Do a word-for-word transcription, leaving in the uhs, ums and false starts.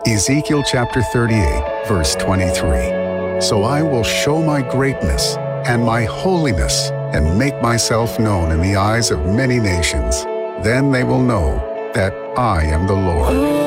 Ezekiel chapter thirty-eight, verse twenty-three. So I will show my greatness and my holiness and make myself known in the eyes of many nations. Then they will know that I am the Lord.